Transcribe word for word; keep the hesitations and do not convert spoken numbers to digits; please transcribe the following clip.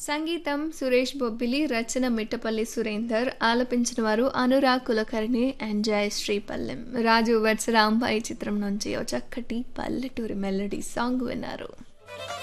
సంగీతం సురేష్ బొబ్బిలి, రచన మిట్టపల్లి సురేందర్, ఆలపించిన వారు అనురాగ్ కులకర్ణి అండ్ జయశ్రీ పల్లెం. రాజు వెడ్స్ రాంబాయి చిత్రం నుంచి ఓ చక్కటి పల్లెటూరి మెలడీ సాంగ్ విన్నారు.